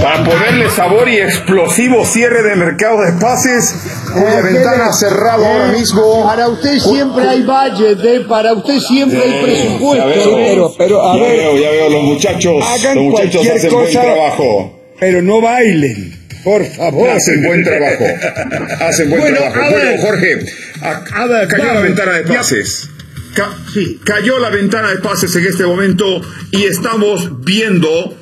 para ponerle sabor y explosivo cierre de mercado de pases, cuya ventana ha cerrado ahora mismo. Para usted siempre hay budget, para usted siempre hay presupuesto. Pero a ver, ya veo, los muchachos hacen buen trabajo. Pero no bailen, por favor. Hacen buen trabajo. Bueno, Jorge, cayó la ventana de pases. Cayó la ventana de pases en este momento y estamos viendo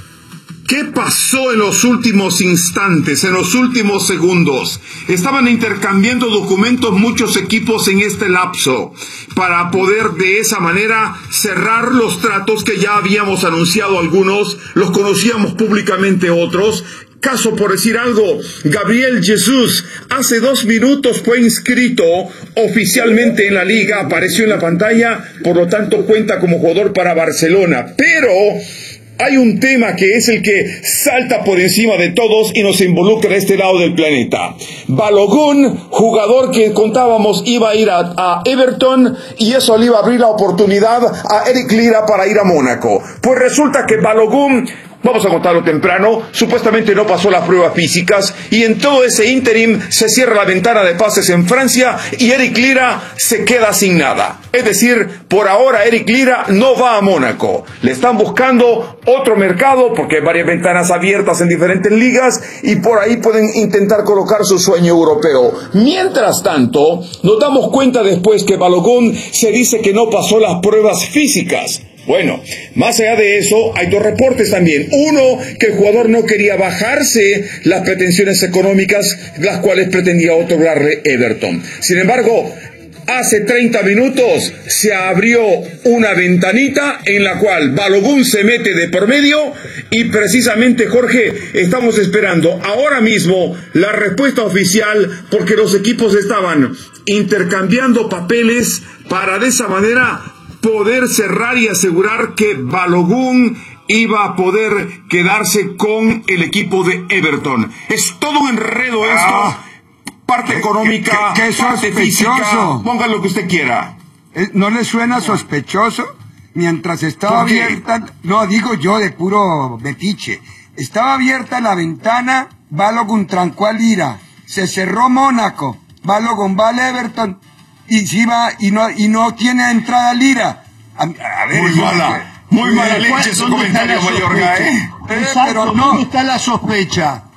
qué pasó en los últimos instantes, en los últimos segundos. Estaban intercambiando documentos muchos equipos en este lapso para poder de esa manera cerrar los tratos que ya habíamos anunciado algunos, los conocíamos públicamente otros. Caso, por decir algo, Gabriel Jesús hace 2 minutos fue inscrito oficialmente en la liga, apareció en la pantalla, por lo tanto cuenta como jugador para Barcelona. Pero hay un tema que es el que salta por encima de todos y nos involucra a este lado del planeta. Balogun, jugador que contábamos iba a ir a Everton, y eso le iba a abrir la oportunidad a Eric Lira para ir a Mónaco. Pues resulta que Balogun, vamos a contarlo temprano, supuestamente no pasó las pruebas físicas, y en todo ese ínterim se cierra la ventana de pases en Francia y Eric Lira se queda sin nada. Es decir, por ahora Eric Lira no va a Mónaco. Le están buscando otro mercado porque hay varias ventanas abiertas en diferentes ligas y por ahí pueden intentar colocar su sueño europeo. Mientras tanto, nos damos cuenta después que Balogun se dice que no pasó las pruebas físicas. Bueno, más allá de eso, hay 2 reportes también. Uno, que el jugador no quería bajarse las pretensiones económicas, las cuales pretendía otorgarle Everton. Sin embargo, hace 30 minutos se abrió una ventanita en la cual Balogun se mete de por medio y precisamente, Jorge, estamos esperando ahora mismo la respuesta oficial porque los equipos estaban intercambiando papeles para de esa manera poder cerrar y asegurar que Balogun iba a poder quedarse con el equipo de Everton. Es todo un enredo esto, parte económica, parte física, ponga lo que usted quiera. ¿No le suena sospechoso? Mientras estaba abierta, no digo yo de puro metiche, estaba abierta la ventana, Balogun trancó a Lira, se cerró Mónaco, Balogun va al Everton, y si va y no tiene entrada Lira. A ver, muy mala leche su comentario, Mayorga, Exacto, pero no. ¿Dónde está la sospecha?